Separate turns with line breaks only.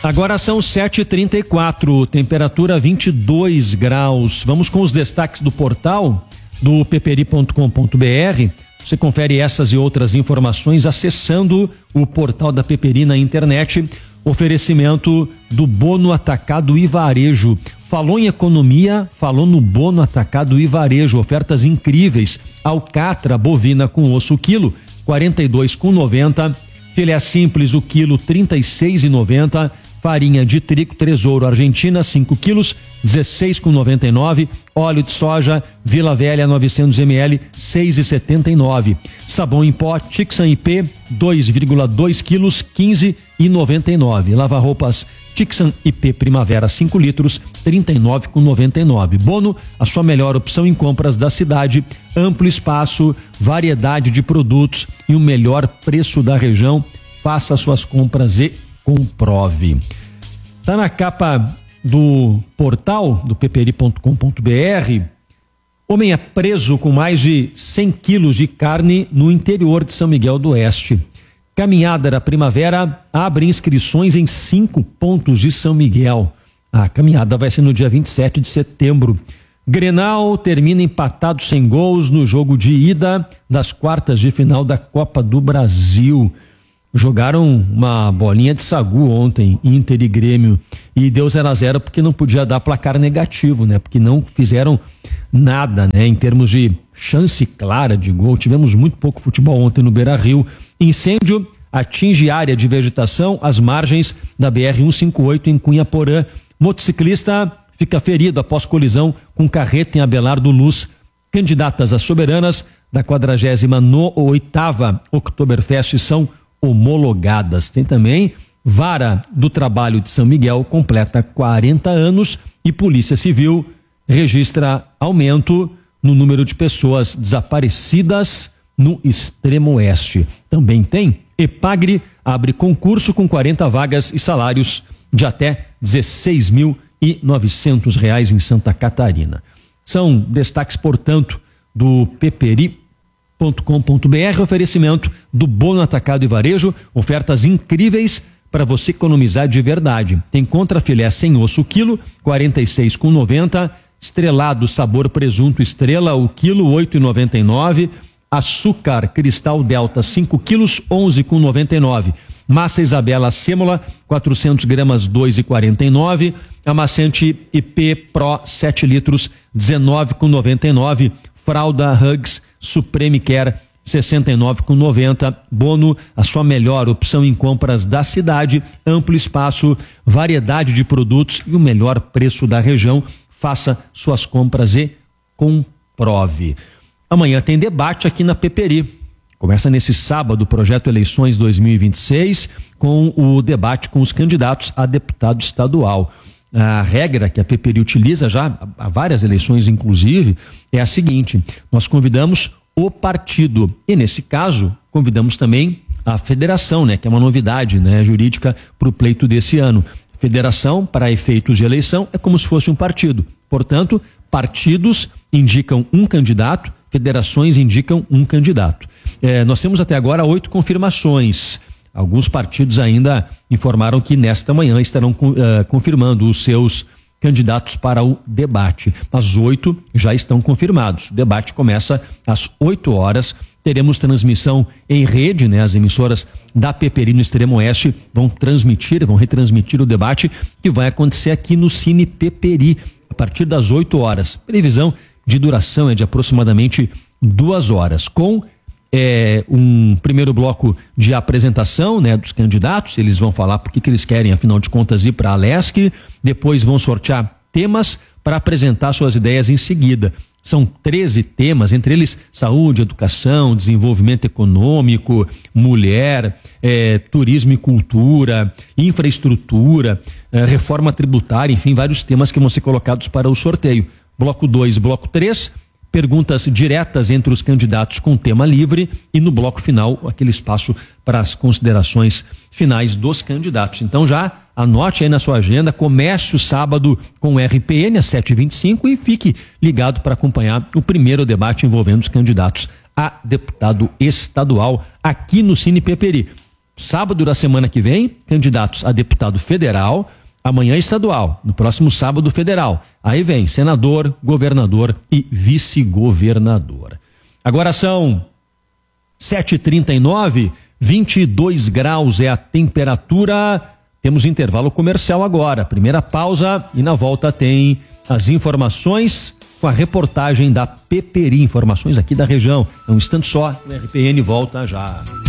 Agora são 7h34, temperatura 22 graus. Vamos com os destaques do portal do peperi.com.br. Você confere essas e outras informações acessando o portal da Peperi na internet. Oferecimento do Bono Atacado e Varejo. Falou em economia, falou no Bono Atacado e Varejo. Ofertas incríveis. Alcatra bovina com osso quilo, 42,90. Filé simples o quilo, 36,90. Farinha de trigo Tesouro Argentina, 5 quilos, 16,99. Óleo de soja Vila Velha 900 ml, 6,79. Sabão em pó Tixan IP, 2,2 quilos, 15,99. Lava-roupas Tixan IP Primavera 5 litros, 39,99. Bono, a sua melhor opção em compras da cidade. Amplo espaço, variedade de produtos e o melhor preço da região. Faça suas compras e comprove. Tá na capa do portal do peperi.com.br. Homem é preso com mais de 100 quilos de carne no interior de São Miguel do Oeste. Caminhada da Primavera abre inscrições em 5 pontos de São Miguel. A caminhada vai ser no dia 27 de setembro. Grenal termina empatado sem gols no jogo de ida das quartas de final da Copa do Brasil. Jogaram uma bolinha de sagu ontem, Inter e Grêmio, e deu 0-0 porque não podia dar placar negativo, né? Porque não fizeram nada, né? Em termos de chance clara de gol. Tivemos muito pouco futebol ontem no Beira-Rio. Incêndio atinge área de vegetação às margens da BR-158 em Cunha-Porã. Motociclista fica ferido após colisão com carreta em Abelardo Luz. Candidatas a soberanas da 48ª Oktoberfest são homologadas. Tem também Vara do Trabalho de São Miguel completa 40 anos e Polícia Civil registra aumento no número de pessoas desaparecidas no extremo oeste. Também tem Epagre abre concurso com 40 vagas e salários de até R$16.900 em Santa Catarina. São destaques, portanto, do Peperi.com.br, oferecimento do Bono Atacado e Varejo, ofertas incríveis para você economizar de verdade. Tem contrafilé sem osso o quilo, 46,90. Estrelado sabor presunto Estrela o quilo, 8,99. Açúcar Cristal Delta 5 quilos, 11,99. Massa Isabela Sêmola 400 gramas, 2,49. Amaciante IP Pro 7 litros, 19,99. Fralda Hugs Supreme Care 69,90. Bono, a sua melhor opção em compras da cidade. Amplo espaço, variedade de produtos e o melhor preço da região. Faça suas compras e comprove. Amanhã tem debate aqui na Peperi. Começa nesse sábado o projeto Eleições 2026 com o debate com os candidatos a deputado estadual. A regra que a Peperi utiliza já há várias eleições, inclusive, é a seguinte: nós convidamos o partido e, nesse caso, convidamos também a federação, né, que é uma novidade, né, jurídica para o pleito desse ano. Federação, para efeitos de eleição, é como se fosse um partido. Portanto, partidos indicam um candidato, federações indicam um candidato. Nós temos até agora 8 confirmações. Alguns partidos ainda informaram que nesta manhã estarão confirmando os seus candidatos para o debate. Mas 8 já estão confirmados. O debate começa às 8 horas. Teremos transmissão em rede, né? As emissoras da Peperi no Extremo Oeste vão retransmitir o debate que vai acontecer aqui no Cine Peperi a partir das 8 horas. Previsão de duração é de aproximadamente 2 horas, com um primeiro bloco de apresentação, né, dos candidatos. Eles vão falar por que eles querem, afinal de contas, ir para a Lesc. Depois vão sortear temas para apresentar suas ideias em seguida. São 13 temas, entre eles saúde, educação, desenvolvimento econômico, mulher, turismo e cultura, infraestrutura, reforma tributária, enfim, vários temas que vão ser colocados para o sorteio. Bloco 2, bloco 3, perguntas diretas entre os candidatos com tema livre, e no bloco final aquele espaço para as considerações finais dos candidatos. Então já anote aí na sua agenda, comece o sábado com o RPN às 7h25 e fique ligado para acompanhar o primeiro debate envolvendo os candidatos a deputado estadual aqui no Cine Peperi. sábado da semana que vem, candidatos a deputado federal, amanhã estadual, no próximo sábado federal. Aí vem senador, governador e vice-governador. Agora são 7h39, 22 graus é a temperatura. Temos intervalo comercial agora. Primeira pausa e na volta tem as informações com a reportagem da Peperi. Informações aqui da região. É um instante só, o RPN volta já.